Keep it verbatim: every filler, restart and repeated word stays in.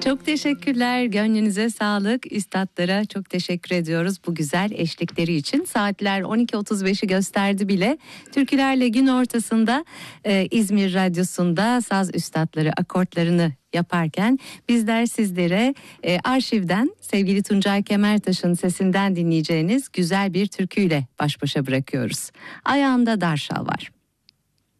Çok teşekkürler. Gönlünüze sağlık. Üstadlara çok teşekkür ediyoruz bu güzel eşlikleri için. Saatler on iki otuz beşi gösterdi bile. Türkülerle gün ortasında e, İzmir Radyosu'nda saz üstadları akortlarını yaparken bizler sizlere e, arşivden sevgili Tuncay Kemertaş'ın sesinden dinleyeceğiniz güzel bir türküyle baş başa bırakıyoruz. Ayağımda dar şal var.